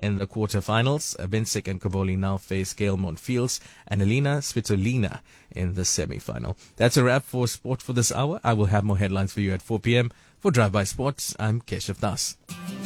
in the quarterfinals. Binsik and Koboli now face Gail Monfils and Elena Svitolina in the semi-final. That's a wrap for sport for this hour. I will have more headlines for you at 4 p.m. For Drive by Sports, I'm Keshav Das.